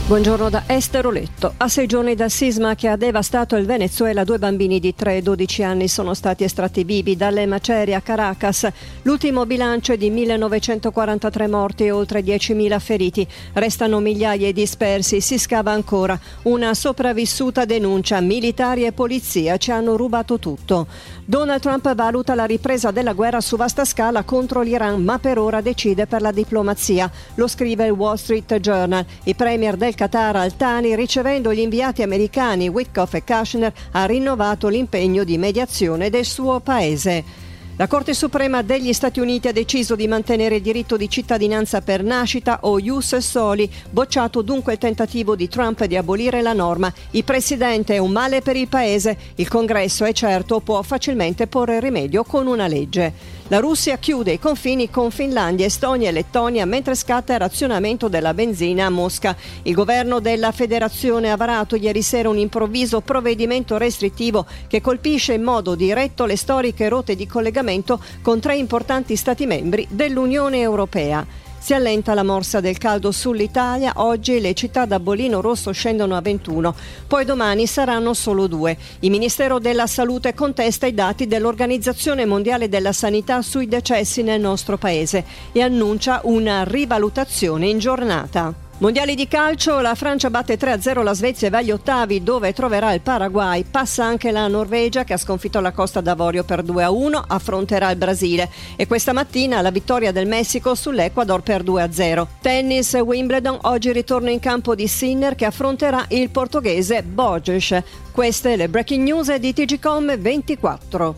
Buongiorno da Esther Oletto. A 6 giorni dal sisma che ha devastato il Venezuela, 2 bambini di 3 e 12 anni sono stati estratti vivi dalle macerie a Caracas. L'ultimo bilancio è di 1943 morti e oltre 10.000 feriti. Restano migliaia di dispersi, si scava ancora. Una sopravvissuta denuncia: militari e polizia ci hanno rubato tutto. Donald Trump valuta la ripresa della guerra su vasta scala contro l'Iran, ma per ora decide per la diplomazia. Lo scrive il Wall Street Journal. Il premier del Qatar Al-Thani, ricevendo gli inviati americani Witkoff e Kushner, ha rinnovato l'impegno di mediazione del suo paese. La Corte Suprema degli Stati Uniti ha deciso di mantenere il diritto di cittadinanza per nascita o ius soli, bocciato dunque il tentativo di Trump di abolire la norma. Il presidente è un male per il paese, il Congresso è certo può facilmente porre rimedio con una legge. La Russia chiude i confini con Finlandia, Estonia e Lettonia mentre scatta il razionamento della benzina a Mosca. Il governo della federazione ha varato ieri sera un improvviso provvedimento restrittivo che colpisce in modo diretto le storiche rotte di collegamento con 3 importanti stati membri dell'Unione Europea. Si allenta la morsa del caldo sull'Italia. Oggi le città da bollino rosso scendono a 21, poi domani saranno solo 2. Il Ministero della Salute contesta i dati dell'Organizzazione Mondiale della Sanità sui decessi nel nostro paese e annuncia una rivalutazione in giornata. Mondiali di calcio, la Francia batte 3-0 la Svezia e va agli ottavi, dove troverà il Paraguay. Passa anche la Norvegia, che ha sconfitto la Costa d'Avorio per 2-1, affronterà il Brasile. E questa mattina la vittoria del Messico sull'Ecuador per 2-0. Tennis, Wimbledon, oggi ritorno in campo di Sinner che affronterà il portoghese Borges. Queste le breaking news di TGcom 24.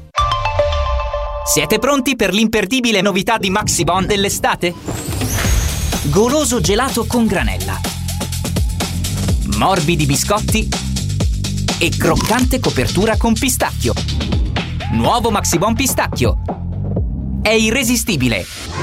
Siete pronti per l'imperdibile novità di Maxibon dell'estate? Goloso gelato con granella, morbidi biscotti e croccante copertura con pistacchio. Nuovo Maxibon pistacchio. È irresistibile.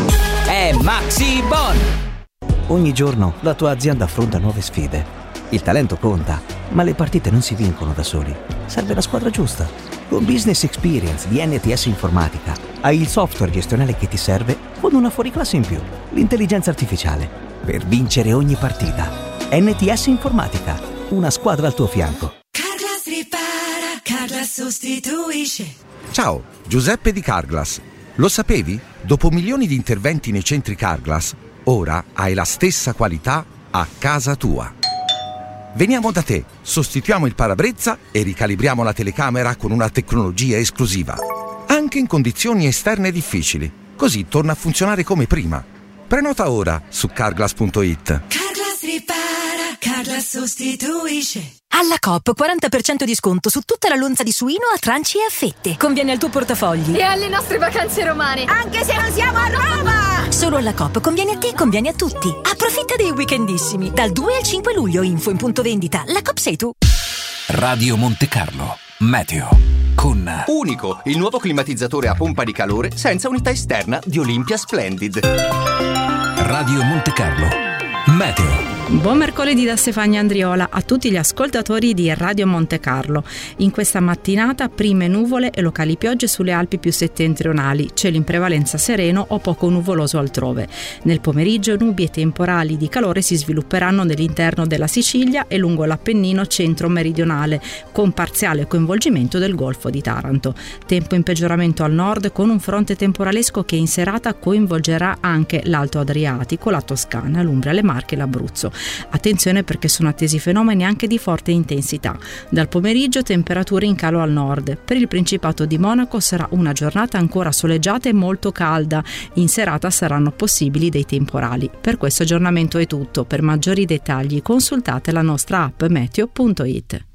È Maxibon. Ogni giorno la tua azienda affronta nuove sfide. Il talento conta, ma le partite non si vincono da soli. Serve la squadra giusta. Con Business Experience di NTS Informatica hai il software gestionale che ti serve con una fuoriclasse in più, l'intelligenza artificiale, per vincere ogni partita. NTS Informatica, una squadra al tuo fianco. Carglass ripara, Carglass sostituisce. Ciao, Giuseppe di Carglass. Lo sapevi? Dopo milioni di interventi nei centri Carglass, ora hai la stessa qualità a casa tua. Veniamo da te, sostituiamo il parabrezza e ricalibriamo la telecamera con una tecnologia esclusiva. Anche in condizioni esterne difficili. Così torna a funzionare come prima. Prenota ora su Carglass.it. Carglass ripara, Carglass sostituisce. Alla Coop 40% di sconto su tutta la lonza di suino a tranci e a fette. Conviene al tuo portafogli e alle nostre vacanze romane, anche se non siamo a Roma. Solo alla Coop conviene a te e conviene a tutti. Approfitta dei weekendissimi dal 2 al 5 luglio. Info in punto vendita. La Coop sei tu. Radio Monte Carlo Meteo con Unico, il nuovo climatizzatore a pompa di calore senza unità esterna di Olympia Splendid. Radio Monte Carlo Meteo. Buon mercoledì da Stefania Andriola a tutti gli ascoltatori di Radio Monte Carlo. In questa mattinata prime nuvole e locali piogge sulle Alpi più settentrionali, cielo in prevalenza sereno o poco nuvoloso altrove. Nel pomeriggio nubi e temporali di calore si svilupperanno nell'interno della Sicilia e lungo l'Appennino centro-meridionale, con parziale coinvolgimento del Golfo di Taranto. Tempo in peggioramento al nord con un fronte temporalesco che in serata coinvolgerà anche l'Alto Adriatico, la Toscana, l'Umbria, le Marche e l'Abruzzo. Attenzione perché sono attesi fenomeni anche di forte intensità. Dal pomeriggio temperature in calo al nord. Per il Principato di Monaco sarà una giornata ancora soleggiata e molto calda. In serata saranno possibili dei temporali. Per questo aggiornamento è tutto. Per maggiori dettagli consultate la nostra app meteo.it.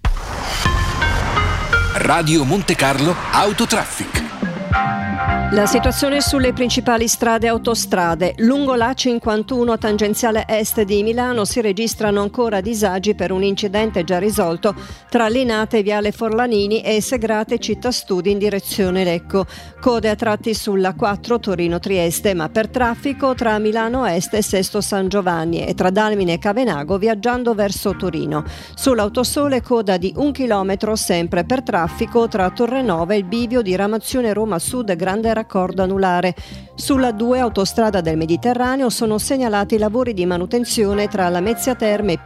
Radio Monte Carlo Autotraffic. La situazione sulle principali strade e autostrade. Lungo la 51 tangenziale est di Milano si registrano ancora disagi per un incidente già risolto tra Linate e Viale Forlanini e Segrate Città Studi in direzione Lecco. Code a tratti sulla 4 Torino-Trieste, ma per traffico tra Milano Est e Sesto San Giovanni e tra Dalmine e Cavenago viaggiando verso Torino. Sull'autosole coda di 1 chilometro sempre per traffico tra Torrenova e il bivio di Ramazione Roma Sud Grande Raccordo anulare. Sulla 2 autostrada del Mediterraneo sono segnalati lavori di manutenzione tra Lamezia Terme e